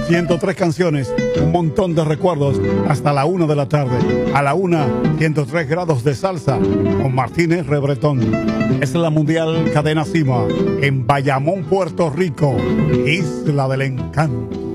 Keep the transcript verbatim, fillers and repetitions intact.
ciento tres canciones, un montón de recuerdos hasta la una de la tarde. A la una, ciento tres grados de salsa con Martínez Rebretón. Es la Mundial Cadena Cima en Bayamón, Puerto Rico, Isla del Encanto.